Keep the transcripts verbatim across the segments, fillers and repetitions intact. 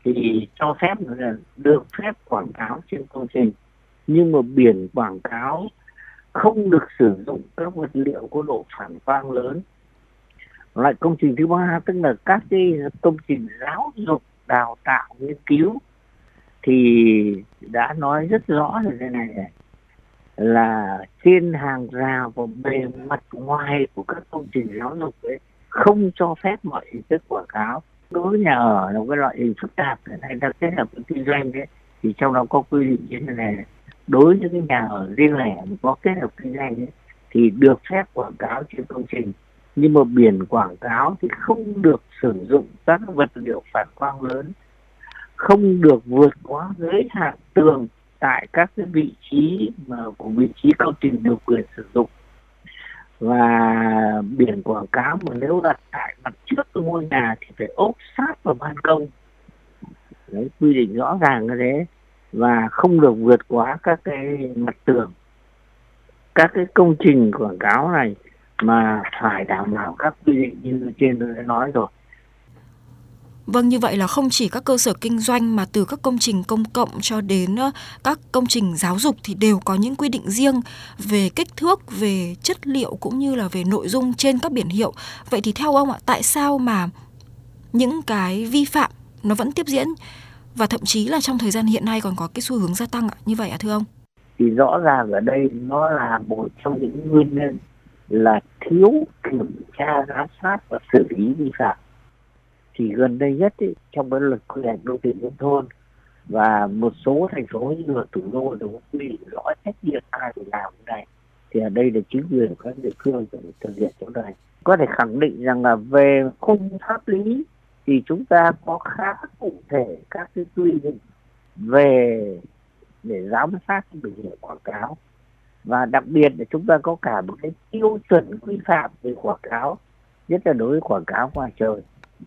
thì cho phép là được phép quảng cáo trên công trình, nhưng mà biển quảng cáo không được sử dụng các vật liệu có độ phản quang lớn. Loại công trình thứ ba tức là các cái công trình giáo dục, đào tạo, nghiên cứu thì đã nói rất rõ là thế này này, là trên hàng rào và bề mặt ngoài của các công trình giáo dục ấy không cho phép mọi hình thức quảng cáo. Đối với nhà ở là một cái loại hình phức tạp hay là kết hợp với kinh doanh đấy, thì trong đó có quy định như thế này: đối với cái nhà ở riêng lẻ có kết hợp kinh doanh ấy, thì được phép quảng cáo trên công trình, nhưng mà biển quảng cáo thì không được sử dụng các vật liệu phản quang lớn, không được vượt quá giới hạn tường tại các cái vị trí mà của vị trí công trình được quyền sử dụng. Và biển quảng cáo mà nếu đặt tại mặt trước của ngôi nhà thì phải ốp sát vào ban công. Đấy, quy định rõ ràng như thế. Và không được vượt quá các cái mặt tường. Các cái công trình quảng cáo này mà phải đảm bảo các quy định như trên tôi đã nói rồi. Vâng, như vậy là không chỉ các cơ sở kinh doanh mà từ các công trình công cộng cho đến các công trình giáo dục thì đều có những quy định riêng về kích thước, về chất liệu cũng như là về nội dung trên các biển hiệu. Vậy thì theo ông ạ, tại sao mà những cái vi phạm nó vẫn tiếp diễn và thậm chí là trong thời gian hiện nay còn có cái xu hướng gia tăng ạ? Như vậy ạ thưa ông? Thì rõ ràng ở đây nó là một trong những nguyên nhân là thiếu kiểm tra, giám sát và xử lý vi phạm. Thì gần đây nhất ý, trong cái luật quy hoạch đô thị nông thôn và một số thành phố như luật thủ đô đều có quy định rõ trách nhiệm ai phải làm cái này, thì ở đây là chính quyền của các địa phương phải thực hiện chỗ này. Có thể khẳng định rằng là về khung pháp lý thì chúng ta có khá cụ thể các cái quy định về để giám sát cái biển hiệu quảng cáo, và đặc biệt là chúng ta có cả một cái tiêu chuẩn quy phạm về quảng cáo, nhất là đối với quảng cáo ngoài trời.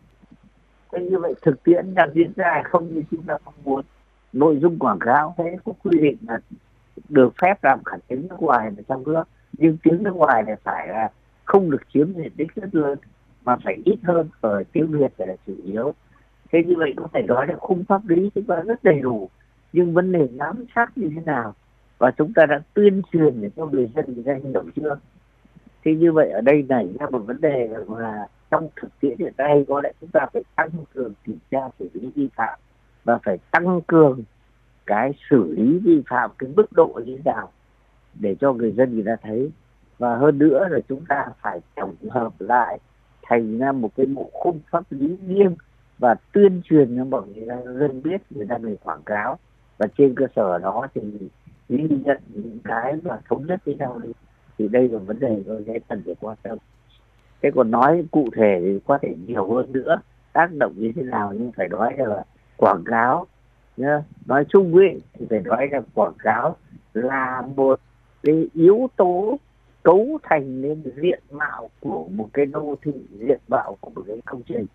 Thế như vậy thực tiễn đang diễn ra không như chúng ta mong muốn. Nội dung quảng cáo thế có quy định là được phép làm cả tiếng nước ngoài ở trong nước, nhưng tiếng nước ngoài này phải là không được chiếm diện tích rất lớn mà phải ít hơn, ở tiếng Việt là chủ yếu. Thế như vậy có thể nói là khung pháp lý chúng ta rất đầy đủ, nhưng vấn đề giám sát như thế nào và chúng ta đã tuyên truyền để cho người dân người ta hiểu chưa. Thế như vậy ở đây nảy ra một vấn đề là trong thực tiễn hiện nay có lẽ chúng ta phải tăng cường kiểm tra xử lý vi phạm và phải tăng cường cái xử lý vi phạm cái mức độ như thế nào để cho người dân người ta thấy. Và hơn nữa là chúng ta phải tổng hợp lại thành ra một cái bộ khung pháp lý riêng và tuyên truyền cho mọi người dân biết người ta về quảng cáo, và trên cơ sở đó thì ghi nhận những cái mà thống nhất với nhau đi. Thì đây là vấn đề tôi sẽ cần phải quan tâm. Thế còn nói cụ thể thì có thể nhiều hơn nữa, tác động như thế nào, nhưng phải nói là quảng cáo nhá. Nói chung ấy thì phải nói là quảng cáo là một cái yếu tố cấu thành nên diện mạo của một cái đô thị, diện mạo của một cái công trình,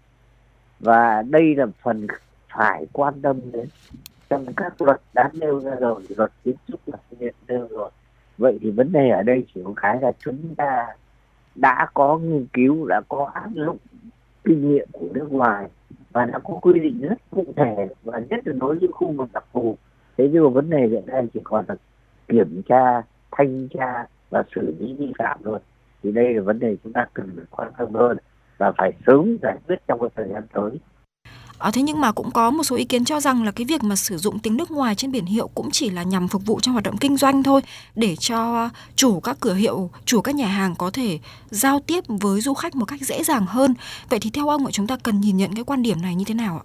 và đây là phần phải quan tâm đến trong các luật đã nêu ra rồi, luật kiến trúc là hiện nêu rồi. Vậy thì vấn đề ở đây chỉ có cái là chúng ta đã có nghiên cứu, đã có áp dụng kinh nghiệm của nước ngoài và đã có quy định rất cụ thể, và nhất là đối với khu vực đặc thù. Thế nhưng mà vấn đề hiện nay chỉ còn là kiểm tra, thanh tra và xử lý vi phạm thôi. Thì đây là vấn đề chúng ta cần phải quan tâm hơn và phải sớm giải quyết trong cái thời gian tới. À, thế nhưng mà cũng có một số ý kiến cho rằng là cái việc mà sử dụng tiếng nước ngoài trên biển hiệu cũng chỉ là nhằm phục vụ cho hoạt động kinh doanh thôi, để cho chủ các cửa hiệu, chủ các nhà hàng có thể giao tiếp với du khách một cách dễ dàng hơn. Vậy thì theo ông, chúng ta cần nhìn nhận cái quan điểm này như thế nào ạ?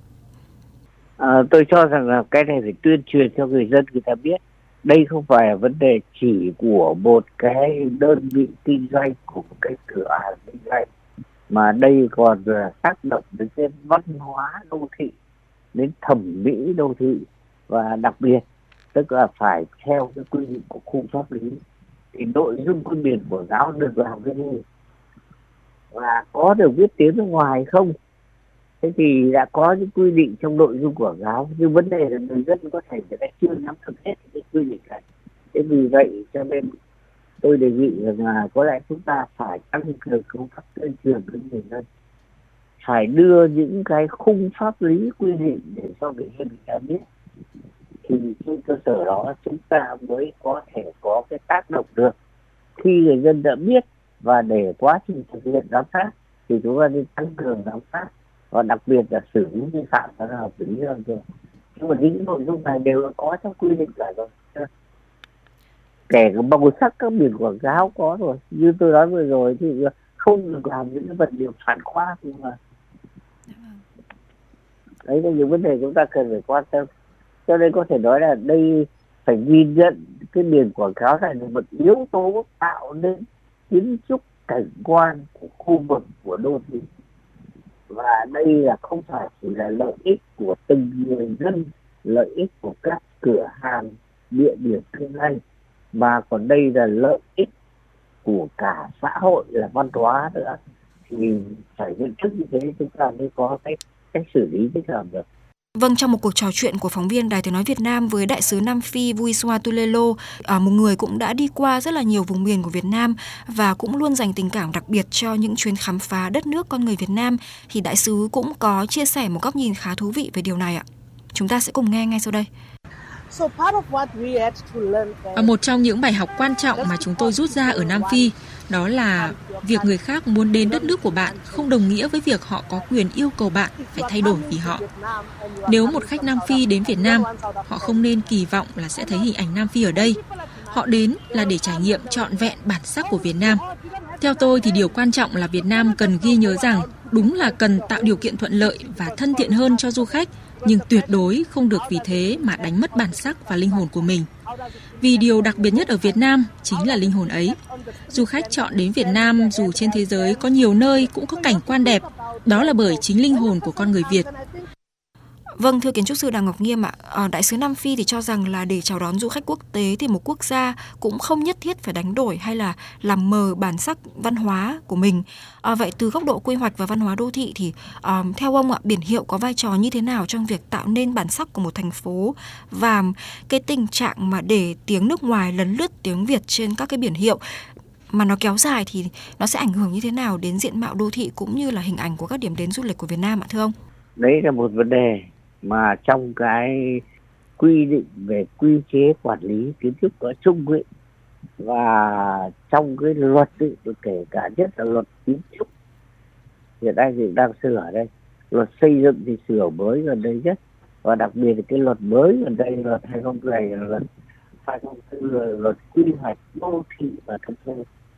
À, tôi cho rằng là cái này phải tuyên truyền cho người dân người ta biết. Đây không phải là vấn đề chỉ của một cái đơn vị kinh doanh, của một cái cửa hàng kinh doanh, mà đây còn là tác động đến cái văn hóa đô thị, đến thẩm mỹ đô thị, và đặc biệt tức là phải theo cái quy định của khung pháp lý. Thì nội dung của biển quảng cáo được làm cái gì và có được viết tiếng nước ngoài không, thế thì đã có những quy định trong nội dung quảng cáo, nhưng vấn đề là người dân có thể người ta chưa nắm được hết cái quy định này. Thế vì vậy cho nên tôi đề nghị rằng là có lẽ chúng ta phải tăng cường công tác tuyên truyền với người dân. phải đưa những cái khung pháp lý quy định để cho người dân người ta biết, thì trên cơ sở đó chúng ta mới có thể có cái tác động được. Khi người dân đã biết và để quá trình thực hiện giám sát thì chúng ta nên tăng cường giám sát và đặc biệt là xử lý vi phạm đó là xử lý hơn rồi. Nhưng mà những nội dung này đều có trong quy định cả rồi. Kể cả màu sắc các biển quảng cáo có rồi. Như tôi nói vừa rồi thì không được làm những cái vật liệu phản khoa mà. Đấy là những vấn đề chúng ta cần phải quan tâm. Cho nên có thể nói là đây phải nhìn nhận cái biển quảng cáo này là một yếu tố tạo nên kiến trúc cảnh quan của khu vực, của đô thị. Và đây là không phải chỉ là lợi ích của từng người dân, lợi ích của các cửa hàng, địa điểm kinh doanh, mà còn đây là lợi ích của cả xã hội, là văn hóa nữa. Thì phải nhận thức như thế chúng ta mới có cách, cách xử lý thích hợp được. Vâng, trong một cuộc trò chuyện của phóng viên Đài Tiếng nói Việt Nam với đại sứ Nam Phi Wiswa Tulelo, à, một người cũng đã đi qua rất là nhiều vùng miền của Việt Nam và cũng luôn dành tình cảm đặc biệt cho những chuyến khám phá đất nước con người Việt Nam, thì đại sứ cũng có chia sẻ một góc nhìn khá thú vị về điều này ạ. Chúng ta sẽ cùng nghe ngay sau đây. Một trong những bài học quan trọng mà chúng tôi rút ra ở Nam Phi đó là việc người khác muốn đến đất nước của bạn không đồng nghĩa với việc họ có quyền yêu cầu bạn phải thay đổi vì họ. Nếu một khách Nam Phi đến Việt Nam, họ không nên kỳ vọng là sẽ thấy hình ảnh Nam Phi ở đây. Họ đến là để trải nghiệm trọn vẹn bản sắc của Việt Nam. Theo tôi thì điều quan trọng là Việt Nam cần ghi nhớ rằng đúng là cần tạo điều kiện thuận lợi và thân thiện hơn cho du khách, nhưng tuyệt đối không được vì thế mà đánh mất bản sắc và linh hồn của mình. Vì điều đặc biệt nhất ở Việt Nam chính là linh hồn ấy. Du khách chọn đến Việt Nam dù trên thế giới có nhiều nơi cũng có cảnh quan đẹp, đó là bởi chính linh hồn của con người Việt. Vâng, thưa kiến trúc sư Đào Ngọc Nghiêm ạ, à, đại sứ Nam Phi thì cho rằng là để chào đón du khách quốc tế thì một quốc gia cũng không nhất thiết phải đánh đổi hay là làm mờ bản sắc văn hóa của mình. À, vậy từ góc độ quy hoạch và văn hóa đô thị thì à, theo ông ạ, biển hiệu có vai trò như thế nào trong việc tạo nên bản sắc của một thành phố, và cái tình trạng mà để tiếng nước ngoài lấn lướt tiếng Việt trên các cái biển hiệu mà nó kéo dài thì nó sẽ ảnh hưởng như thế nào đến diện mạo đô thị cũng như là hình ảnh của các điểm đến du lịch của Việt Nam ạ thưa ông? Đấy là một vấn đề mà trong cái quy định về quy chế quản lý kiến trúc nói chung ấy, và trong cái luật ấy, kể cả nhất là luật kiến trúc hiện nay thì đang sửa đây, luật xây dựng thì sửa mới gần đây nhất, và đặc biệt là cái luật mới gần đây, luật hai không không bảy là luật hai không không bốn là luật quy hoạch đô thị và thành phố.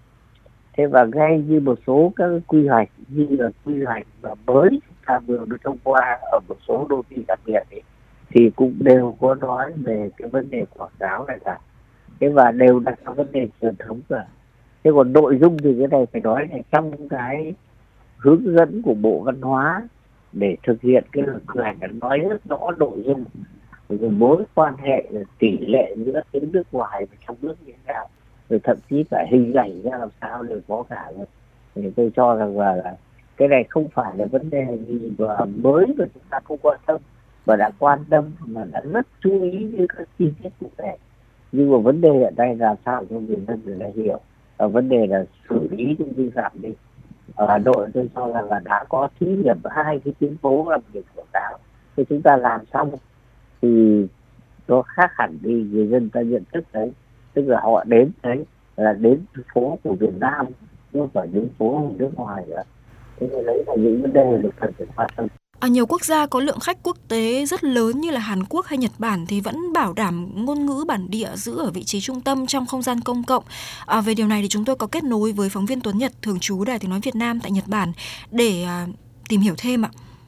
Thế và ngay như một số các quy hoạch như là quy hoạch và mới ta vừa được thông qua ở một số đô thị đặc biệt ấy, thì cũng đều có nói về cái vấn đề quảng cáo này cả. Thế và đều đặt ra vấn đề truyền thống cả. Thế còn nội dung thì cái này phải nói là trong cái hướng dẫn của Bộ Văn hóa để thực hiện cái luật quy hoạch nói rất rõ nội dung rồi mối quan hệ tỷ lệ giữa tiếng nước ngoài và trong nước như thế nào, rồi thậm chí cả hình ảnh ra làm sao đều có cả. Thì tôi cho rằng là, là cái này không phải là vấn đề gì mà mới mà chúng ta không quan tâm, mà đã quan tâm mà đã rất chú ý đến các chi tiết cụ thể. Nhưng mà vấn đề hiện nay là sao cho người dân người ta hiểu, và vấn đề là xử lý những vi phạm đi. Ở Hà Nội tôi cho rằng là đã có thí điểm hai cái tuyến phố làm biển quảng cáo, thì chúng ta làm xong thì nó khác hẳn đi, người dân ta nhận thức đấy, tức là họ đến đấy là đến phố của Việt Nam chứ không phải đến phố của nước ngoài nữa. Thế nên đấy là những vấn đề được cần phải quan tâm. Ở nhiều quốc gia có lượng khách quốc tế rất lớn như là Hàn Quốc hay Nhật Bản thì vẫn bảo đảm ngôn ngữ bản địa giữ ở vị trí trung tâm trong không gian công cộng. À, về điều này thì chúng tôi có kết nối với phóng viên Tuấn Nhật, thường trú Đài Tiếng nói Việt Nam tại Nhật Bản để à, tìm hiểu thêm ạ.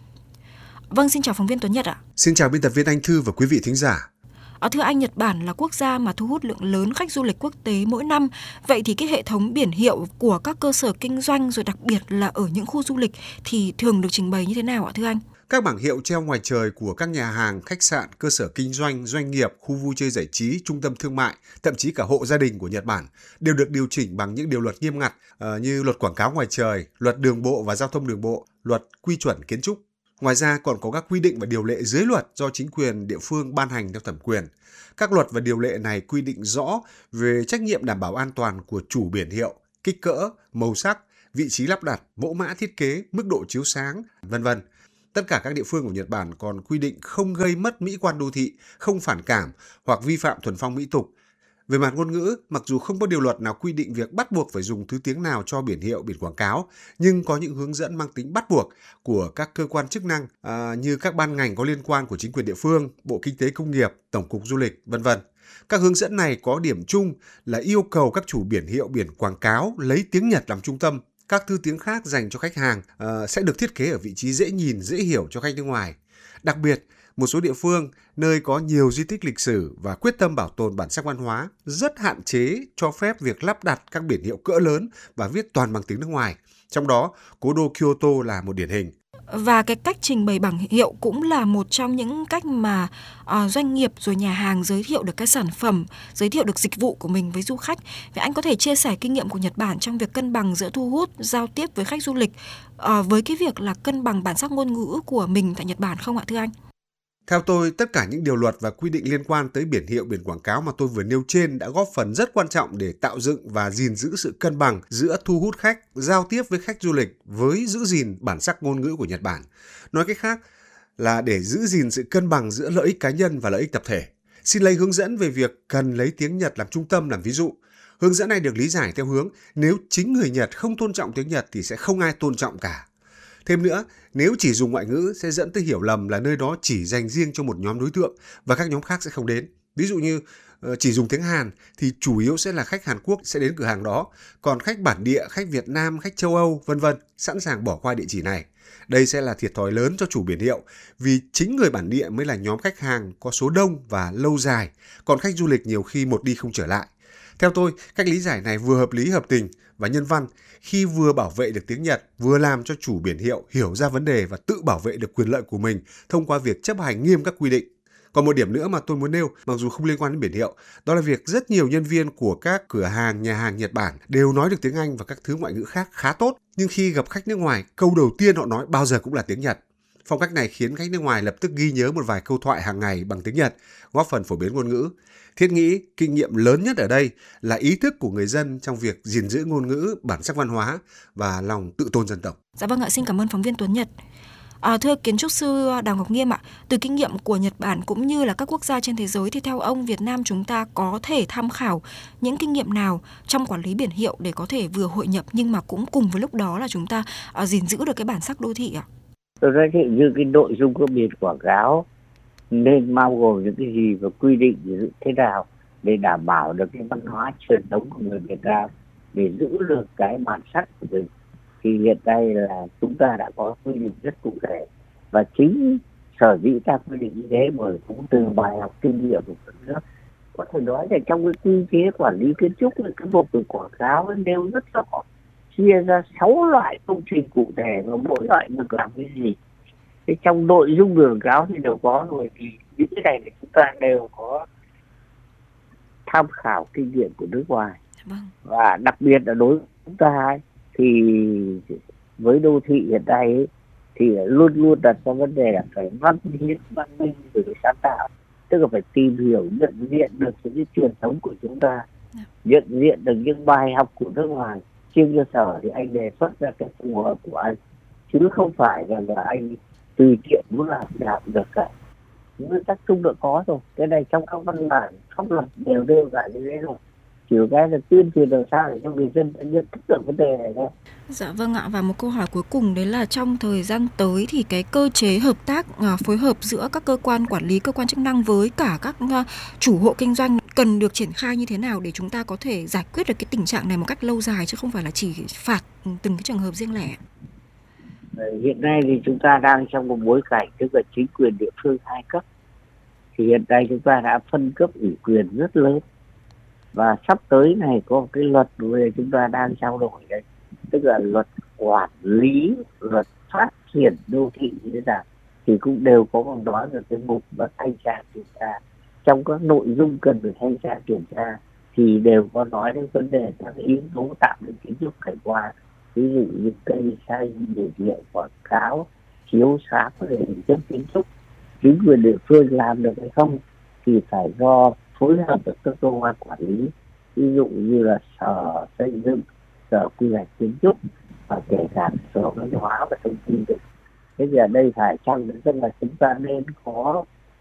Vâng, xin chào phóng viên Tuấn Nhật ạ. Xin chào biên tập viên Anh Thư và quý vị thính giả. À, thưa anh, Nhật Bản là quốc gia mà thu hút lượng lớn khách du lịch quốc tế mỗi năm. Vậy thì cái hệ thống biển hiệu của các cơ sở kinh doanh, rồi đặc biệt là ở những khu du lịch thì thường được trình bày như thế nào ạ thưa anh? Các bảng hiệu treo ngoài trời của các nhà hàng, khách sạn, cơ sở kinh doanh, doanh nghiệp, khu vui chơi giải trí, trung tâm thương mại, thậm chí cả hộ gia đình của Nhật Bản đều được điều chỉnh bằng những điều luật nghiêm ngặt uh, như luật quảng cáo ngoài trời, luật đường bộ và giao thông đường bộ, luật quy chuẩn kiến trúc. Ngoài ra còn có các quy định và điều lệ dưới luật do chính quyền địa phương ban hành theo thẩm quyền. Các luật và điều lệ này quy định rõ về trách nhiệm đảm bảo an toàn của chủ biển hiệu, kích cỡ, màu sắc, vị trí lắp đặt, mẫu mã thiết kế, mức độ chiếu sáng, vân vân. Tất cả các địa phương của Nhật Bản còn quy định không gây mất mỹ quan đô thị, không phản cảm hoặc vi phạm thuần phong mỹ tục. Về mặt ngôn ngữ, mặc dù không có điều luật nào quy định việc bắt buộc phải dùng thứ tiếng nào cho biển hiệu, biển quảng cáo, nhưng có những hướng dẫn mang tính bắt buộc của các cơ quan chức năng à, như các ban ngành có liên quan của chính quyền địa phương, Bộ Kinh tế Công nghiệp, Tổng cục Du lịch, vân vân. Các hướng dẫn này có điểm chung là yêu cầu các chủ biển hiệu, biển quảng cáo lấy tiếng Nhật làm trung tâm. Các thứ tiếng khác dành cho khách hàng uh, sẽ được thiết kế ở vị trí dễ nhìn, dễ hiểu cho khách nước ngoài. Đặc biệt, một số địa phương nơi có nhiều di tích lịch sử và quyết tâm bảo tồn bản sắc văn hóa rất hạn chế cho phép việc lắp đặt các biển hiệu cỡ lớn và viết toàn bằng tiếng nước ngoài. Trong đó, cố đô Kyoto là một điển hình. Và cái cách trình bày bảng hiệu cũng là một trong những cách mà uh, doanh nghiệp rồi nhà hàng giới thiệu được cái sản phẩm, giới thiệu được dịch vụ của mình với du khách. Vậy anh có thể chia sẻ kinh nghiệm của Nhật Bản trong việc cân bằng giữa thu hút, giao tiếp với khách du lịch uh, với cái việc là cân bằng bản sắc ngôn ngữ của mình tại Nhật Bản không ạ thưa anh? Theo tôi, tất cả những điều luật và quy định liên quan tới biển hiệu, biển quảng cáo mà tôi vừa nêu trên đã góp phần rất quan trọng để tạo dựng và gìn giữ sự cân bằng giữa thu hút khách, giao tiếp với khách du lịch với giữ gìn bản sắc ngôn ngữ của Nhật Bản. Nói cách khác là để giữ gìn sự cân bằng giữa lợi ích cá nhân và lợi ích tập thể. Xin lấy hướng dẫn về việc cần lấy tiếng Nhật làm trung tâm làm ví dụ. Hướng dẫn này được lý giải theo hướng nếu chính người Nhật không tôn trọng tiếng Nhật thì sẽ không ai tôn trọng cả. Thêm nữa, nếu chỉ dùng ngoại ngữ sẽ dẫn tới hiểu lầm là nơi đó chỉ dành riêng cho một nhóm đối tượng và các nhóm khác sẽ không đến. Ví dụ như chỉ dùng tiếng Hàn thì chủ yếu sẽ là khách Hàn Quốc sẽ đến cửa hàng đó, còn khách bản địa, khách Việt Nam, khách châu Âu, vân vân sẵn sàng bỏ qua địa chỉ này. Đây sẽ là thiệt thòi lớn cho chủ biển hiệu vì chính người bản địa mới là nhóm khách hàng có số đông và lâu dài, còn khách du lịch nhiều khi một đi không trở lại. Theo tôi, cách lý giải này vừa hợp lý, hợp tình và nhân văn khi vừa bảo vệ được tiếng Nhật, vừa làm cho chủ biển hiệu hiểu ra vấn đề và tự bảo vệ được quyền lợi của mình thông qua việc chấp hành nghiêm các quy định. Còn một điểm nữa mà tôi muốn nêu, mặc dù không liên quan đến biển hiệu, đó là việc rất nhiều nhân viên của các cửa hàng, nhà hàng Nhật Bản đều nói được tiếng Anh và các thứ ngoại ngữ khác khá tốt, nhưng khi gặp khách nước ngoài, câu đầu tiên họ nói bao giờ cũng là tiếng Nhật. Phong cách này khiến khách nước ngoài lập tức ghi nhớ một vài câu thoại hàng ngày bằng tiếng Nhật, góp phần phổ biến ngôn ngữ. Thiết nghĩ, kinh nghiệm lớn nhất ở đây là ý thức của người dân trong việc gìn giữ ngôn ngữ, bản sắc văn hóa và lòng tự tôn dân tộc. Dạ vâng ạ, xin cảm ơn phóng viên Tuấn Nhật. À, thưa kiến trúc sư Đào Ngọc Nghiêm ạ, từ kinh nghiệm của Nhật Bản cũng như là các quốc gia trên thế giới thì theo ông Việt Nam chúng ta có thể tham khảo những kinh nghiệm nào trong quản lý biển hiệu để có thể vừa hội nhập nhưng mà cũng cùng với lúc đó là chúng ta à, gìn giữ được cái bản sắc đô thị ạ? Tôi nói thì như cái nội dung của biển quảng cáo nên bao gồm những cái gì và quy định thế nào để đảm bảo được cái văn hóa truyền thống của người Việt Nam, để giữ được cái bản sắc của mình. Thì hiện nay là chúng ta đã có quy định rất cụ thể, và chính sở dĩ ta quy định như thế bởi cũng từ bài học kinh nghiệm của các nước. Có thể nói là trong cái quy chế quản lý kiến trúc, cái bộ từ quảng cáo nêu rất rõ, chia ra sáu loại công trình cụ thể và mỗi loại được làm cái gì. Thế trong nội dung quảng cáo thì đều có rồi, thì những cái này thì chúng ta đều có tham khảo kinh nghiệm của nước ngoài. Và đặc biệt là đối với chúng ta ấy, thì với đô thị hiện nay ấy, thì luôn luôn đặt ra vấn đề là phải văn hiến, văn minh rồi sáng tạo, tức là phải tìm hiểu, nhận diện được những cái truyền thống của chúng ta, nhận diện được những bài học của nước ngoài. Trên cơ sở thì anh đề xuất ra cái phù hợp của anh, chứ không phải là, là anh tùy tiện muốn làm làm được cả. Nguyên tắc chung đã có rồi, cái này trong các văn bản pháp luật đều nêu ra như thế rồi. Chỉ cái là tuyên truyền làm sao để cho người dân nhận thức được vấn đề này thôi. Dạ vâng ạ, và một câu hỏi cuối cùng đấy là trong thời gian tới thì cái cơ chế hợp tác, phối hợp giữa các cơ quan quản lý, cơ quan chức năng với cả các chủ hộ kinh doanh cần được triển khai như thế nào để chúng ta có thể giải quyết được cái tình trạng này một cách lâu dài, chứ không phải là chỉ phạt từng cái trường hợp riêng lẻ. Hiện nay thì chúng ta đang trong một bối cảnh tức là chính quyền địa phương hai cấp. Thì hiện nay chúng ta đã phân cấp ủy quyền rất lớn. Và sắp tới này có cái luật về chúng ta đang trao đổi đấy, tức là luật quản lý, luật phát triển đô thị như thế nào, thì cũng đều có một nói về cái mục và thanh tra kiểm tra. Trong các nội dung cần phải thanh tra kiểm tra thì đều có nói đến vấn đề các yếu tố tạo nên kiến trúc cảnh quan, ví dụ như cây xanh, biển hiệu, quảng cáo, chiếu sáng về hình thức kiến trúc. Chính quyền địa phương làm được hay không thì phải do phối hợp với các cơ quan quản lý, ví dụ như là sở xây dựng, sở quy hoạch kiến trúc, và kể cả sở văn hóa và thông tin. Thế thì ở đây phải chăng tức là chúng ta nên có